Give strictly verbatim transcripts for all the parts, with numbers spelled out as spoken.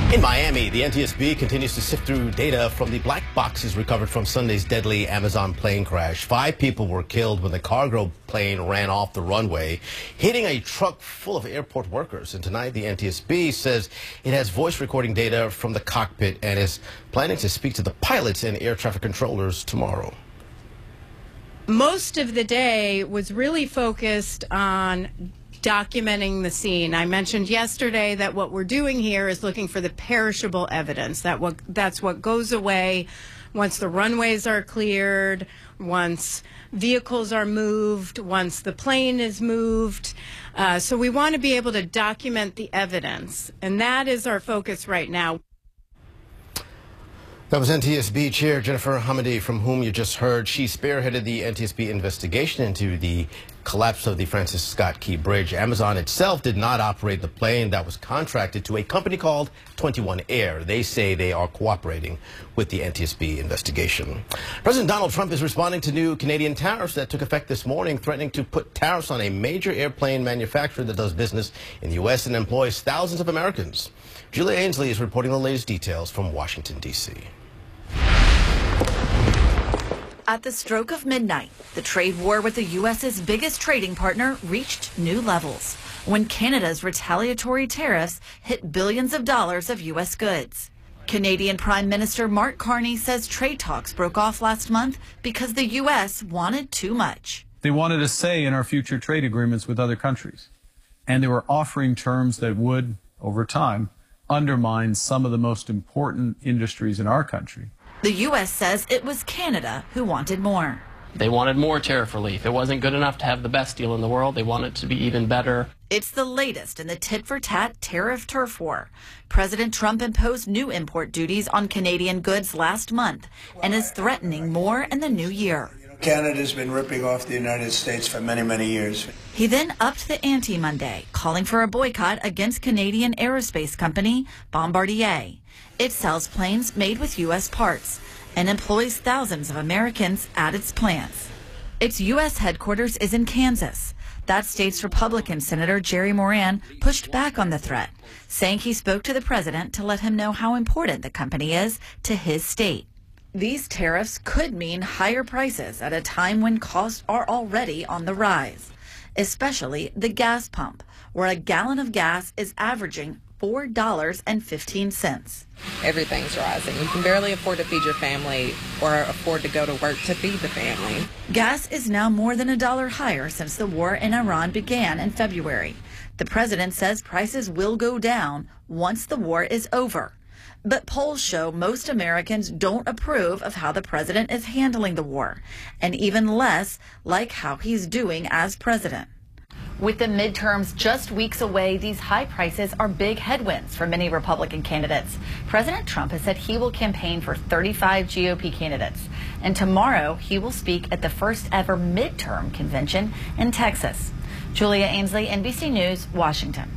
In Miami, the N T S B continues to sift through data from the black boxes recovered from Sunday's deadly Amazon plane crash. Five people were killed when the cargo plane ran off the runway, hitting a truck full of airport workers. And tonight, the N T S B says it has voice recording data from the cockpit and is planning to speak to the pilots and air traffic controllers tomorrow. Most of the day was really focused on documenting the scene. I mentioned yesterday that what we're doing here is looking for the perishable evidence. That what that's what goes away once the runways are cleared, once vehicles are moved, once the plane is moved. Uh, so we want to be able to document the evidence, and that is our focus right now. That was N T S B Chair Jennifer Hamady, from whom you just heard. She spearheaded the N T S B investigation into the collapse of the Francis Scott Key Bridge. Amazon itself did not operate the plane that was contracted to a company called twenty-one Air. They say they are cooperating with the N T S B investigation. President Donald Trump is responding to new Canadian tariffs that took effect this morning, threatening to put tariffs on a major airplane manufacturer that does business in the U S and employs thousands of Americans. Julia Ainsley is reporting the latest details from Washington, D C At the stroke of midnight, the trade war with the U S's biggest trading partner reached new levels when Canada's retaliatory tariffs hit billions of dollars of U S goods. Canadian Prime Minister Mark Carney says trade talks broke off last month because the U S wanted too much. They wanted a say in our future trade agreements with other countries, and they were offering terms that would, over time, undermine some of the most important industries in our country. The U S says it was Canada who wanted more. They wanted more tariff relief. It wasn't good enough to have the best deal in the world. They wanted it to be even better. It's the latest in the tit-for-tat tariff turf war. President Trump imposed new import duties on Canadian goods last month and is threatening more in the new year. Canada's been ripping off the United States for many, many years. He then upped the ante Monday, calling for a boycott against Canadian aerospace company Bombardier. It sells planes made with U S parts and employs thousands of Americans at its plants. Its U S headquarters is in Kansas. That state's Republican Senator Jerry Moran pushed back on the threat, saying he spoke to the president to let him know how important the company is to his state. These tariffs could mean higher prices at a time when costs are already on the rise, especially the gas pump, where a gallon of gas is averaging four dollars and fifteen cents. Everything's rising. You can barely afford to feed your family or afford to go to work to feed the family. Gas is now more than a dollar higher since the war in Iran began in February. The president says prices will go down once the war is over. But polls show most Americans don't approve of how the president is handling the war, and even less like how he's doing as president. With the midterms just weeks away, these high prices are big headwinds for many Republican candidates. President Trump has said he will campaign for thirty-five G O P candidates. And tomorrow, he will speak at the first ever midterm convention in Texas. Julia Ainsley, N B C News, Washington.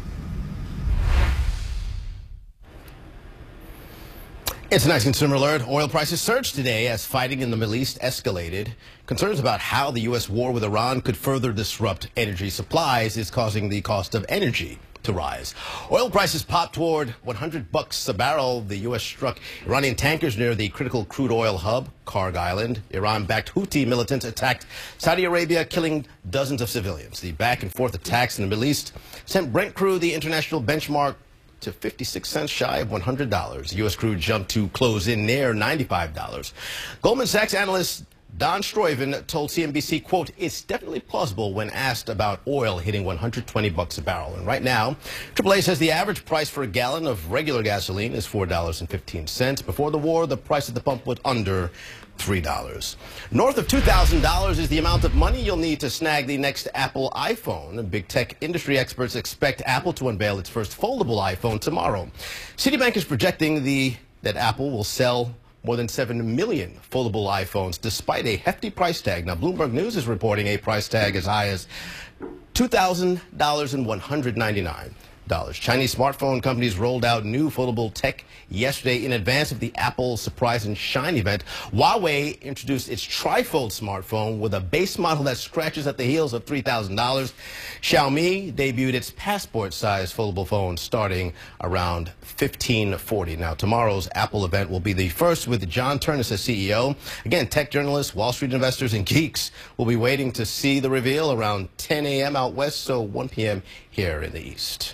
It's a nice consumer alert. Oil prices surged today as fighting in the Middle East escalated. Concerns about how the U S war with Iran could further disrupt energy supplies is causing the cost of energy to rise. Oil prices popped toward one hundred bucks a barrel. The U S struck Iranian tankers near the critical crude oil hub, Karg Island. Iran-backed Houthi militants attacked Saudi Arabia, killing dozens of civilians. The back-and-forth attacks in the Middle East sent Brent crude, the international benchmark, to fifty-six cents shy of one hundred dollars. U S crude jumped to close in near ninety-five dollars. Goldman Sachs analyst Don Stroyven told C N B C, quote, "It's definitely plausible when asked about oil hitting one hundred twenty bucks a barrel." And right now, triple A says the average price for a gallon of regular gasoline is four dollars and fifteen cents. Before the war, the price at the pump was under three dollars. North of two thousand dollars is the amount of money you'll need to snag the next Apple iPhone. Big tech industry experts expect Apple to unveil its first foldable iPhone tomorrow. Citibank is projecting the that Apple will sell more than seven million foldable iPhones despite a hefty price tag. Now, Bloomberg News is reporting a price tag as high as two thousand one hundred ninety-nine dollars. dollars. Chinese smartphone companies rolled out new foldable tech yesterday in advance of the Apple Surprise and Shine event. Huawei introduced its trifold smartphone with a base model that scratches at the heels of three thousand dollars. Xiaomi debuted its passport-sized foldable phone starting around fifteen forty. Now, tomorrow's Apple event will be the first with John Ternus as C E O. Again, tech journalists, Wall Street investors, and geeks will be waiting to see the reveal around ten a m out west, so one p m here in the east.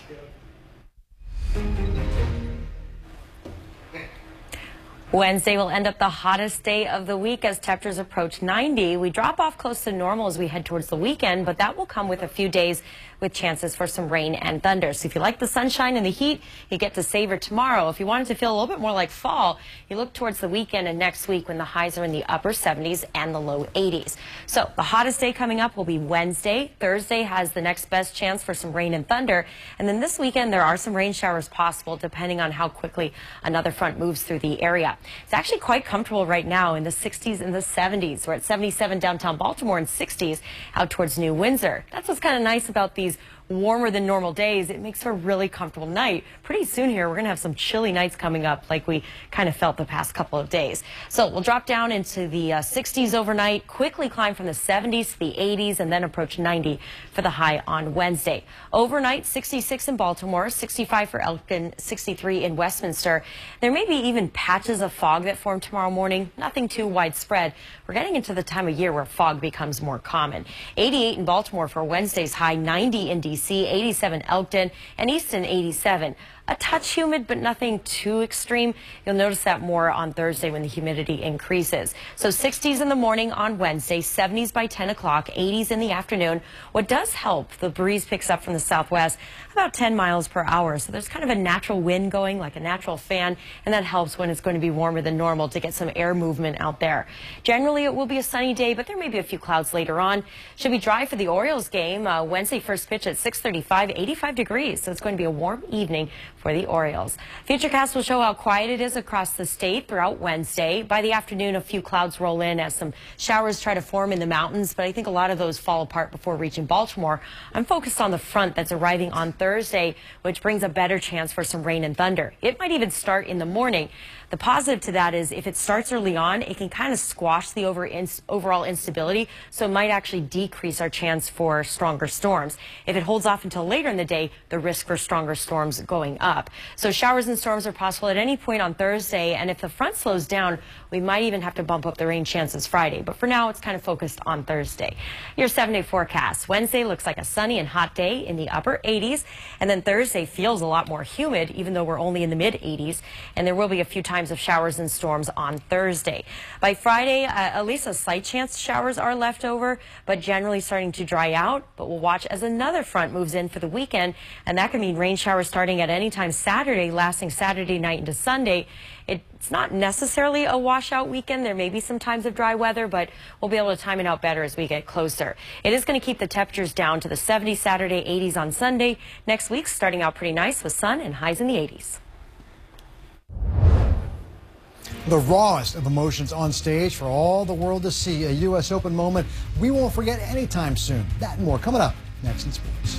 Wednesday will end up the hottest day of the week as temperatures approach ninety. We drop off close to normal as we head towards the weekend, but that will come with a few days with chances for some rain and thunder. So if you like the sunshine and the heat, you get to savor tomorrow. If you wanted to feel a little bit more like fall, you look towards the weekend and next week when the highs are in the upper seventies and the low eighties. So the hottest day coming up will be Wednesday. Thursday has the next best chance for some rain and thunder. And then this weekend, there are some rain showers possible depending on how quickly another front moves through the area. It's actually quite comfortable right now in the sixties and the seventies. We're at seventy-seven downtown Baltimore and sixties out towards New Windsor. That's what's kind of nice about these warmer than normal days. It makes for a really comfortable night. Pretty soon here, we're going to have some chilly nights coming up like we kind of felt the past couple of days. So we'll drop down into the uh, sixties overnight, quickly climb from the seventies to the eighties, and then approach ninety for the high on Wednesday. Overnight, sixty-six in Baltimore, sixty-five for Elkin, sixty-three in Westminster. There may be even patches of fog that form tomorrow morning. Nothing too widespread. We're getting into the time of year where fog becomes more common. eighty-eight in Baltimore for Wednesday's high, ninety in D C, eighty-seven Elkton, and Easton eighty-seven. A touch humid, but nothing too extreme. You'll notice that more on Thursday when the humidity increases. So sixties in the morning on Wednesday, seventies by ten o'clock, eighties in the afternoon. What does help, the breeze picks up from the southwest about ten miles per hour. So there's kind of a natural wind going, like a natural fan, and that helps when it's going to be warmer than normal to get some air movement out there. Generally, it will be a sunny day, but there may be a few clouds later on. Should be dry for the Orioles game. Uh, Wednesday first pitch at six thirty-five, eighty-five degrees. So it's going to be a warm evening for the Orioles. Futurecast will show how quiet it is across the state throughout Wednesday. By the afternoon, a few clouds roll in as some showers try to form in the mountains, but I think a lot of those fall apart before reaching Baltimore. I'm focused on the front that's arriving on Thursday, which brings a better chance for some rain and thunder. It might even start in the morning. The positive to that is if it starts early on, it can kind of squash the over ins overall instability, so it might actually decrease our chance for stronger storms. If it holds off until later in the day, the risk for stronger storms going up. So showers and storms are possible at any point on Thursday, and if the front slows down, we might even have to bump up the rain chances Friday. But for now, it's kind of focused on Thursday. Your seven-day forecast. Wednesday looks like a sunny and hot day in the upper eighties, and then Thursday feels a lot more humid, even though we're only in the mid eighties, and there will be a few times of showers and storms on Thursday. By Friday, uh, at least a slight chance showers are left over, but generally starting to dry out. But we'll watch as another front moves in for the weekend, and that could mean rain showers starting at any time Saturday, lasting Saturday night into Sunday. It's not necessarily a washout weekend. There may be some times of dry weather, but we'll be able to time it out better as we get closer. It is going to keep the temperatures down to the seventies Saturday, eighties on Sunday. Next week starting out pretty nice with sun and highs in the eighties. The rawest of emotions on stage for all the world to see. A U S Open moment we won't forget anytime soon. That and more coming up next in sports.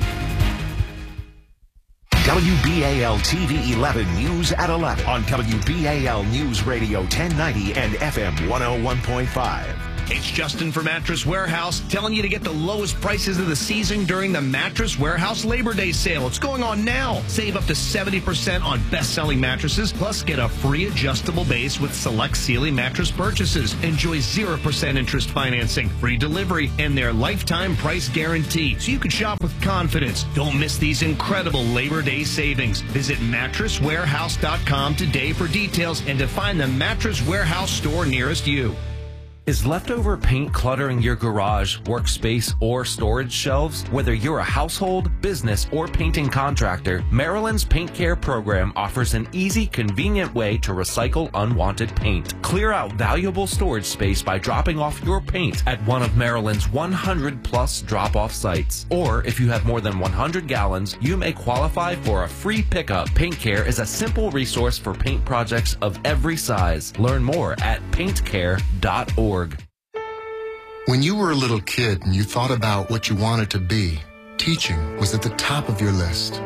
W B A L T V eleven News at eleven on W B A L News Radio ten ninety and F M one oh one point five. It's Justin for Mattress Warehouse telling you to get the lowest prices of the season during the Mattress Warehouse Labor Day sale. It's going on now. Save up to seventy percent on best-selling mattresses, plus get a free adjustable base with select Sealy mattress purchases. Enjoy zero percent interest financing, free delivery, and their lifetime price guarantee, so you can shop with confidence. Don't miss these incredible Labor Day savings. Visit mattress warehouse dot com today for details and to find the Mattress Warehouse store nearest you. Is leftover paint cluttering your garage, workspace, or storage shelves? Whether you're a household, business, or painting contractor, Maryland's Paint Care program offers an easy, convenient way to recycle unwanted paint. Clear out valuable storage space by dropping off your paint at one of Maryland's one hundred plus drop-off sites. Or if you have more than one hundred gallons, you may qualify for a free pickup. Paint Care is a simple resource for paint projects of every size. Learn more at paint care dot org. When you were a little kid and you thought about what you wanted to be, teaching was at the top of your list.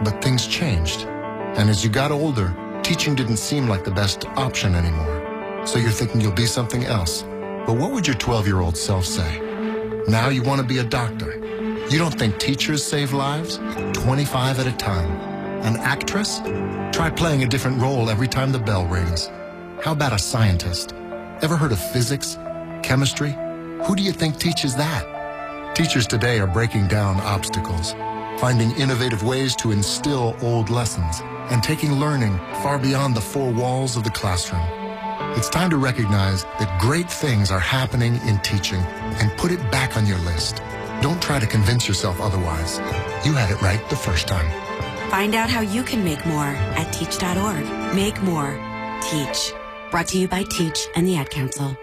But things changed. And as you got older, teaching didn't seem like the best option anymore. So you're thinking you'll be something else. But what would your twelve-year-old self say? Now you want to be a doctor. You don't think teachers save lives? twenty-five at a time. An actress? Try playing a different role every time the bell rings. How about a scientist? Ever heard of physics? Chemistry? Who do you think teaches that? Teachers today are breaking down obstacles, finding innovative ways to instill old lessons, and taking learning far beyond the four walls of the classroom. It's time to recognize that great things are happening in teaching and put it back on your list. Don't try to convince yourself otherwise. You had it right the first time. Find out how you can make more at teach dot org. Make more. Teach. Brought to you by Teach and the Ad Council.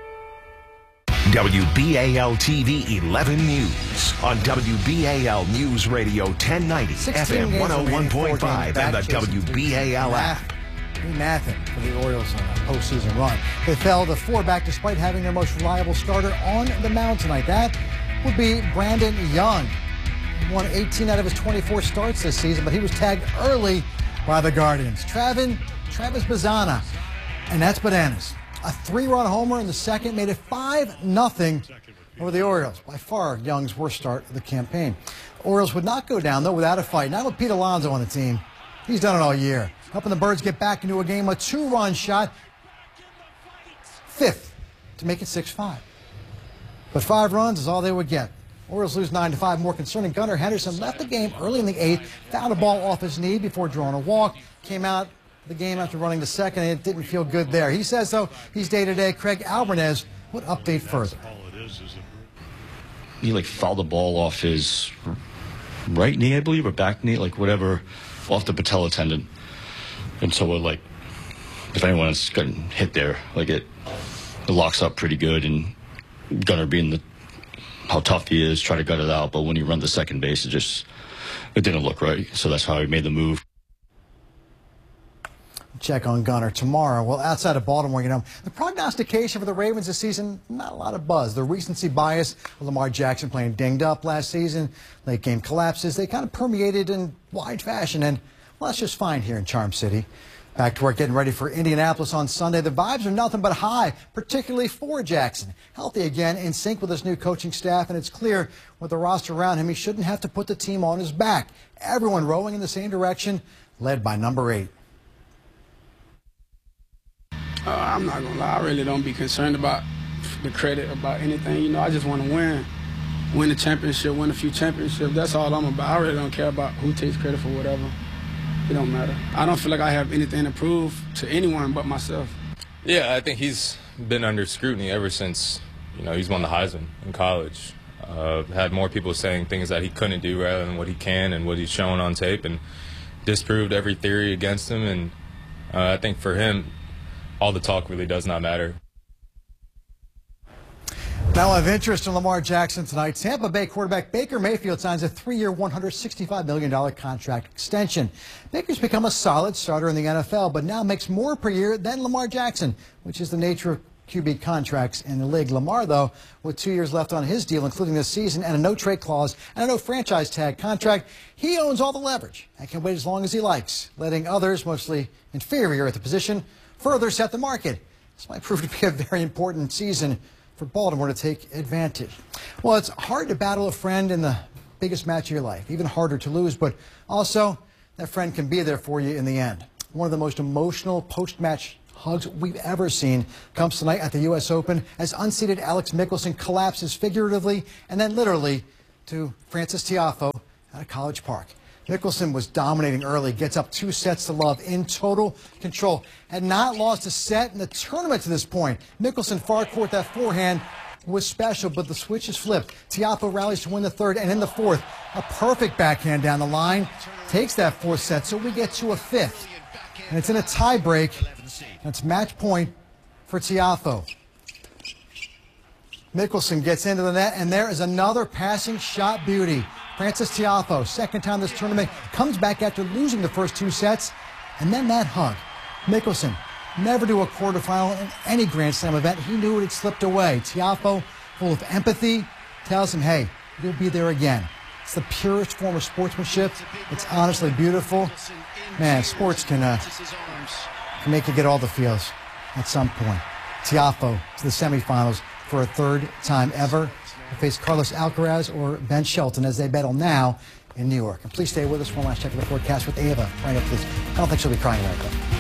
W B A L T V eleven News on W B A L News Radio ten ninety, F M one oh one point five, and the W B A L app. Nothing for the Orioles on a postseason run. They fell to four back despite having their most reliable starter on the mound tonight. That would be Brandon Young. He won eighteen out of his twenty-four starts this season, but he was tagged early by the Guardians. Travin, Travis Bazzana, and that's bananas. A three-run homer in the second made it five nothing over the Orioles. By far, Young's worst start of the campaign. Orioles would not go down, though, without a fight. Not with Pete Alonso on the team. He's done it all year. Helping the Birds get back into a game, a two-run shot. Fifth to make it six five. But five runs is all they would get. Orioles lose nine to five. More concerning, Gunnar Henderson left the game early in the eighth, found a ball off his knee before drawing a walk, came out the game after running the second, and it didn't feel good there. He says, though, he's day-to-day. Craig Albernez would update further. He, like, fouled the ball off his right knee, I believe, or back knee, like, whatever, off the patella tendon. And so, it, like, if anyone's gotten hit there, like, it, it locks up pretty good, and Gunnar, being the how tough he is, try to gut it out, but when he run the second base, it just, it didn't look right. So that's how he made the move. Check on Gunnar tomorrow. Well, outside of Baltimore, you know, the prognostication for the Ravens this season, not a lot of buzz. The recency bias of Lamar Jackson playing dinged up last season, late game collapses, they kind of permeated in wide fashion. And, well, that's just fine here in Charm City. Back to work, getting ready for Indianapolis on Sunday. The vibes are nothing but high, particularly for Jackson. Healthy again, in sync with his new coaching staff, and it's clear with the roster around him, he shouldn't have to put the team on his back. Everyone rowing in the same direction, led by number eight. Uh, I'm not gonna lie, I really don't be concerned about the credit, about anything. You know, I just want to win, win the championship, win a few championships. That's all I'm about. I really don't care about who takes credit for whatever. It don't matter. I don't feel like I have anything to prove to anyone but myself. Yeah, I think he's been under scrutiny ever since, you know, he's won the Heisman in college. Uh, had more people saying things that he couldn't do rather than what he can and what he's shown on tape, and disproved every theory against him. And uh, I think for him, all the talk really does not matter. Now of interest in Lamar Jackson tonight, Tampa Bay quarterback Baker Mayfield signs a three-year, one hundred sixty-five million dollars contract extension. Baker's become a solid starter in the N F L, but now makes more per year than Lamar Jackson, which is the nature of Q B contracts in the league. Lamar, though, with two years left on his deal, including this season, and a no-trade clause and a no-franchise tag contract, he owns all the leverage and can wait as long as he likes, letting others, mostly inferior at the position, further set the market. This might prove to be a very important season for Baltimore to take advantage. Well, it's hard to battle a friend in the biggest match of your life, even harder to lose, but also that friend can be there for you in the end. One of the most emotional post-match hugs we've ever seen comes tonight at the U S Open as unseeded Alex Mickelson collapses figuratively and then literally to Frances Tiafoe at a college park. Mickelson was dominating early, gets up two sets to love, in total control. Had not lost a set in the tournament to this point. Mickelson far court, that forehand was special, but the switch is flipped. Tiafoe rallies to win the third, and in the fourth, a perfect backhand down the line. Takes that fourth set, so we get to a fifth. And it's in a tie break. And it's match point for Tiafoe. Mickelson gets into the net, and there is another passing shot beauty. Frances Tiafoe, second time this tournament, comes back after losing the first two sets, and then that hug. Mickelson, never to a quarterfinal in any Grand Slam event. He knew it had slipped away. Tiafoe, full of empathy, tells him, hey, you'll be there again. It's the purest form of sportsmanship. It's honestly beautiful. Man, sports can, uh, can make you get all the feels at some point. Tiafoe to the semifinals for a third time ever. They face Carlos Alcaraz or Ben Shelton as they battle now in New York. And please stay with us for one last check of the forecast with Ava right after this. I don't think she'll be crying right though.